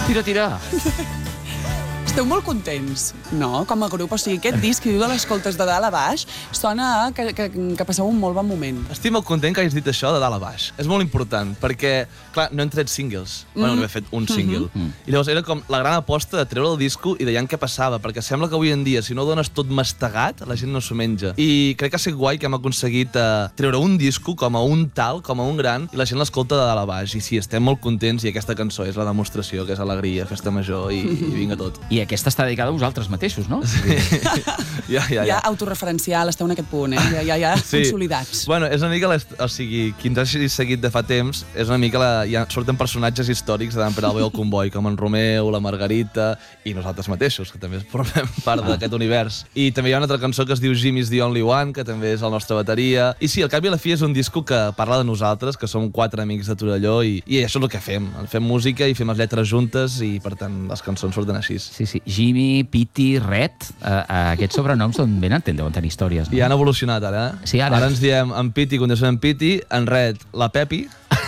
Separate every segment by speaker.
Speaker 1: Tira.
Speaker 2: Esteu molt contents, no? Com a grup, o sigui, aquest disc que diu de les escoltes de dalt a baix sona que passeu un molt bon moment.
Speaker 3: Estic molt content que hagis dit això de dalt a baix. És molt important, perquè, clar, no hem tret singles. Bueno, no he fet un single. I llavors era com la gran aposta de treure el disco i veient què passava, perquè sembla que avui en dia, si no dones tot mastegat, la gent no s'ho menja. I crec que ha sigut guai que hem aconseguit treure un disco com a un tal, com a un gran, i la gent l'escolta de dalt a baix. I sí, estem molt contents i aquesta cançó és la demostració, que és alegria, festa major i vinga tot.
Speaker 1: I aquesta està dedicada a vosaltres mateixos, no?
Speaker 3: Sí.
Speaker 2: Ja autorreferencial, esteu en aquest punt, ja consolidats.
Speaker 3: Bueno, és una mica, o sigui, qui ens hagi seguit de fa temps, és una mica, ja surten personatges històrics d'en Pere Albé al Comboi, com en Romeu, la Margarita i nosaltres mateixos, que també formem part d'aquest univers. I també hi ha una altra cançó que es diu Jimmy's the Only One, que també és la nostra bateria. I sí, al cap i a la fi és un disco que parla de nosaltres, que som 4 amics de Torelló, i això és el que fem. Fem música i fem les lletres juntes i, per tant, les cançons surten així.
Speaker 1: Sí. Jimmy, Piti, Red, aquests sobrenoms d'on venen? Deuen tenir històries, no?
Speaker 3: I han evolucionat, ara.
Speaker 1: Sí, ara.
Speaker 3: Ara ens diem en Piti, quan en Piti, en Red, la Pepi,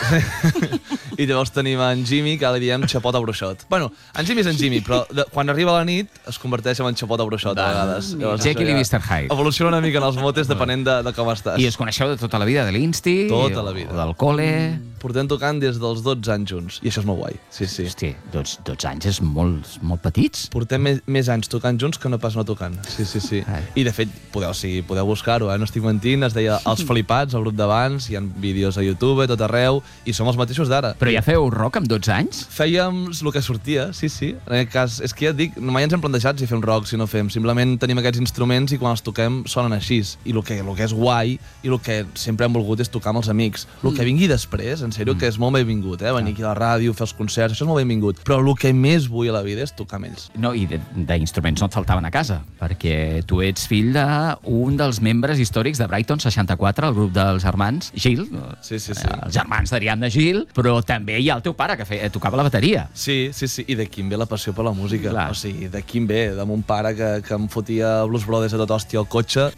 Speaker 3: i llavors tenim en Jimmy, que li diem xapota bruixot. Bueno, en Jimmy és en Jimmy, però quan arriba la nit es converteix en xapota bruixot a vegades.
Speaker 1: Jekyll i Mr. Hyde.
Speaker 3: Evoluciona una mica en els motes depenent de com estàs.
Speaker 1: I us coneixeu de tota la vida, de l'Insti?
Speaker 3: Tota la vida.
Speaker 1: O del col·le?
Speaker 3: Portem tocant des dels 12 anys junts, i això és molt guai. Sí.
Speaker 1: Hosti, 12 anys és molt petits.
Speaker 3: Portem més anys tocant junts que no pas no tocant. Sí. I de fet, podeu buscar-ho, no estic mentint, es deia Els Flipats, el grup d'abans, hi ha vídeos a YouTube, tot arreu, i som els mateixos d'ara.
Speaker 1: Però ja feu rock amb 12 anys?
Speaker 3: Fèiem el que sortia, sí. En aquest cas, és que ja et dic, mai ens hem plantejat si fem rock, si no fem. Simplement tenim aquests instruments i quan els toquem sonen així. I el que és guai i el que sempre hem volgut és tocar amb els amics. El que vingui després, en sèrio, que és molt benvingut, venir aquí a la ràdio, fer els concerts, això és molt benvingut. Però el que més vull a la vida és tocar amb ells.
Speaker 1: No, i d'instruments no et faltaven a casa, perquè tu ets fill d'un dels membres històrics de Brighton 64, el grup dels germans Gil.
Speaker 3: Sí.
Speaker 1: Els germans d'Ariadna Gil, però també hi ha el teu pare, que tocava la bateria.
Speaker 3: Sí. I d'aquí em ve la passió per la música.
Speaker 1: Clar.
Speaker 3: O sigui, d'aquí em ve, de mon pare que em fotia Blues Brothers a tot hòstia al cotxe.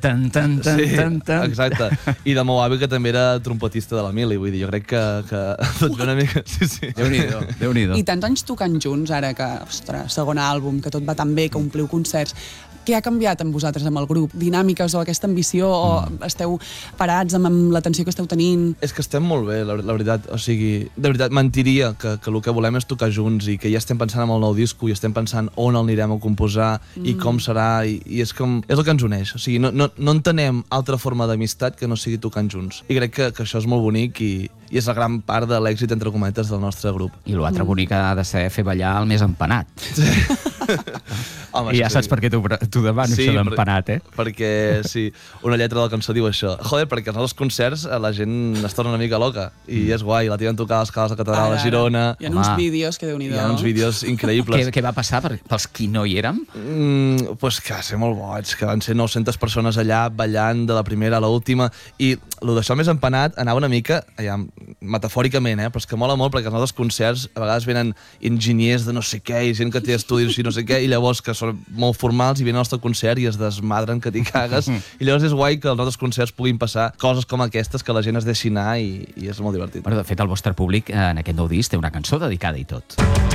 Speaker 3: Exacte. I del meu avi, que també era trompetista de la Mili. Vull dir, jo crec que tot ve una mica... Sí.
Speaker 1: Déu-n'hi-do.
Speaker 2: I tants anys tocant junts, ara que, ostres, segon àlbum, que tot va tan bé, que ompliu concerts. Què ha canviat amb vosaltres, amb el grup? Dinàmiques o aquesta ambició? O esteu parats amb l'atenció que esteu tenint?
Speaker 3: És que estem molt bé, la veritat. O sigui, de veritat, mentiria que el que volem és tocar junts i que ja estem pensant en el nou disco i estem pensant on el anirem a composar i com serà. I és el que ens uneix. O sigui, no entenem altra forma d'amistat que no sigui tocant junts. I crec que això és molt bonic i és la gran part de l'èxit, entre cometes, del nostre grup.
Speaker 1: I l'altre bonic ha de ser fer ballar el més empanat.
Speaker 3: Home,
Speaker 1: i ja saps per què t'ho demano, això d'empanat,
Speaker 3: Perquè, sí, una lletra de la cançó diu això. Joder, perquè als nostres concerts la gent es torna una mica loca i és guai, la tiren tocar a les cales de Catedral de Girona.
Speaker 2: Hi ha uns vídeos que Déu-n'hi-do.
Speaker 3: Hi ha uns vídeos increïbles.
Speaker 1: Què va passar pels qui no hi érem?
Speaker 3: Pues que va ser molt boig, que van ser 900 persones allà ballant de la primera a l'última, i el d'això més empanat anava una mica, metafòricament, però és que mola molt perquè als nostres concerts a vegades venen enginyers de no sé què i gent que té estudis i no sé què, i llavors que són molt formals i venen al nostre concert i es desmadren que t'hi cagues, i llavors és guai que als nostres concerts puguin passar coses com aquestes, que la gent es deixi anar i és molt divertit.
Speaker 1: Bueno, de fet, el vostre públic en aquest nou disc té una cançó dedicada i tot.